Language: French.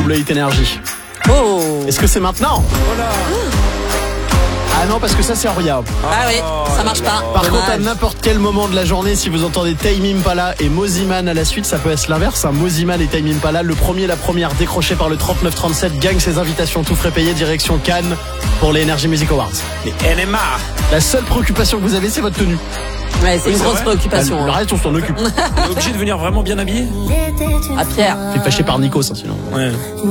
Double Hit Énergie. Oh. Est-ce que c'est maintenant? Ah non, parce que ça c'est Oria. Ah oui, ça marche pas. Par Dommage. contre, à n'importe quel moment de la journée, si vous entendez Tame Impala et Mosiman à la suite, ça peut être l'inverse. Mosiman et Tame Impala, le premier, la première, décroché par le 3937, gagne ses invitations tout frais payés direction Cannes pour les Energy Music Awards. Les NMA. La seule préoccupation que vous avez, c'est votre tenue. Ouais, c'est une c'est grosse vrai. préoccupation. Le reste, on s'en occupe. On est obligé de venir vraiment bien habillé. À Pierre. T'es fâché par Nikos, hein, sinon. Ouais.